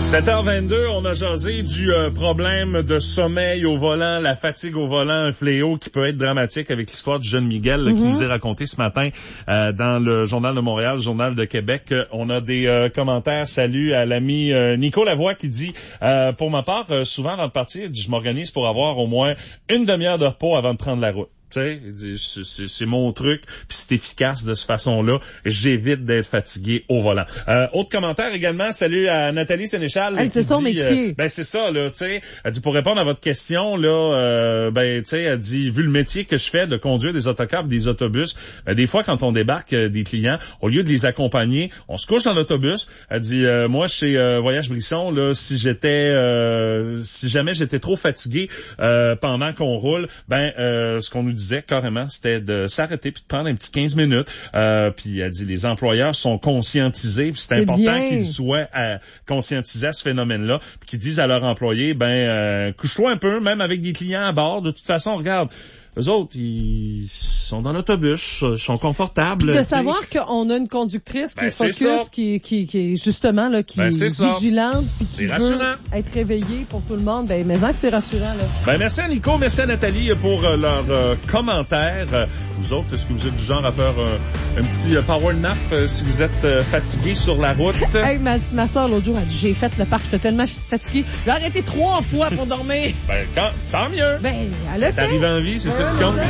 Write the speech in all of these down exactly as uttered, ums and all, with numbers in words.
sept heures vingt-deux, on a jasé du euh, problème de sommeil au volant, la fatigue au volant, un fléau qui peut être dramatique avec l'histoire du jeune Miguel là, mm-hmm. qui nous est raconté ce matin euh, dans le Journal de Montréal, le Journal de Québec. Euh, on a des euh, commentaires. Salut à l'ami euh, Nico Lavoie qui dit euh, pour ma part, euh, souvent avant de partir, je m'organise pour avoir au moins une demi-heure de repos avant de prendre la route. Tu sais, il dit, c'est, c'est, c'est mon truc, puis c'est efficace de cette façon-là. J'évite d'être fatigué au volant. Euh, autre commentaire également, salut à Nathalie Sénéchal. Hey, c'est son dit, métier. Euh, ben c'est ça, là, tu sais. Elle dit, pour répondre à votre question, là, euh, ben, tu sais, elle dit, vu le métier que je fais de conduire des autocars, des autobus, ben, des fois, quand on débarque euh, des clients, au lieu de les accompagner, on se couche dans l'autobus. Elle dit, euh, moi, chez euh, Voyage Brisson, là, si j'étais, euh, si jamais j'étais trop fatigué euh, pendant qu'on roule, ben, euh, ce qu'on nous disait carrément, c'était de s'arrêter puis de prendre un petit quinze minutes. Euh, puis elle dit les employeurs sont conscientisés, puis c'est, c'est important bien. Qu'ils soient à, conscientisés à ce phénomène-là, puis qu'ils disent à leurs employés, ben euh, couche-toi un peu, même avec des clients à bord. De toute façon, regarde. Eux autres, ils sont dans l'autobus, ils sont confortables. Puis de savoir qu'on a une conductrice qui ben, est focus, qui, qui, qui est justement là, qui ben, est ça. vigilante, puis qui c'est veut rassurant. Être réveillée pour tout le monde. Ben, mais que c'est rassurant là. Ben merci à Nico, merci à Nathalie pour euh, leurs euh, commentaires. Euh, vous autres, est-ce que vous êtes du genre à faire euh, un petit euh, power nap euh, si vous êtes euh, fatigué sur la route? Hey, ma, ma soeur l'autre jour a dit j'ai fait le parc, j'étais tellement fatiguée, j'ai arrêté trois fois pour dormir. Ben quand, tant mieux. Ben elle a fait. T'arrives en vie, c'est ouais, ça qui compte.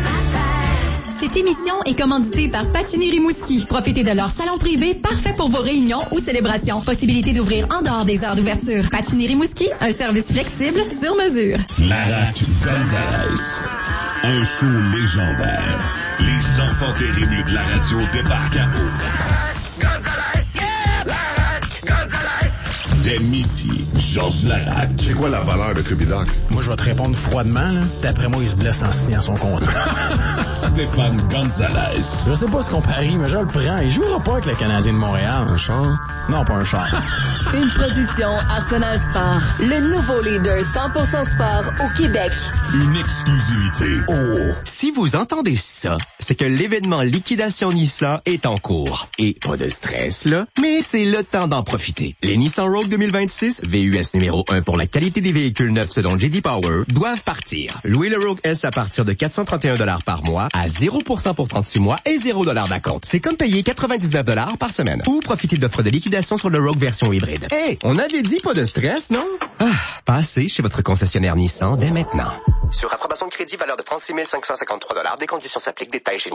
Cette émission est commanditée par Patinir Rimouski. Profitez de leur salon privé parfait pour vos réunions ou célébrations. Possibilité d'ouvrir en dehors des heures d'ouverture. Patinir Rimouski, un service flexible sur mesure. Larac Gonzalez, un show légendaire. Les enfants terribles de la radio débarquent à eau. Gonzalez, yeah! Larac Gonzalez. Dès midi, Georges Larac. C'est quoi la valeur de Cubidoc? Moi, je vais te répondre froidement, là. D'après moi, il se blesse en signant son contrat. Stéphane Gonzalez. Je sais pas ce qu'on parie, mais je le prends. Il jouera pas avec le Canadien de Montréal. Un char? Non, pas un char. Une production Arsenal Sport. Le nouveau leader cent pour cent sport au Québec. Une exclusivité. Oh! Si vous entendez ça, c'est que l'événement Liquidation Nissan est en cours. Et pas de stress, là, mais c'est le temps d'en profiter. Les Nissan Rogue deux mille vingt-six, V U S numéro un pour la qualité des véhicules neufs selon J D Power, doivent partir. Louez le Rogue S à partir de quatre cent trente et un dollars par mois, à zéro pour cent pour trente-six mois et zéro dollars d'acompte. C'est comme payer quatre-vingt-dix-neuf dollars par semaine. Ou profiter d'offres de liquidation sur le Rogue version hybride. Hé, hey, on avait dit pas de stress, non? Ah, passez chez votre concessionnaire Nissan dès maintenant. Sur approbation de crédit, valeur de trente-six mille cinq cent cinquante-trois dollars. Des conditions s'appliquent. Détails chez Nissan.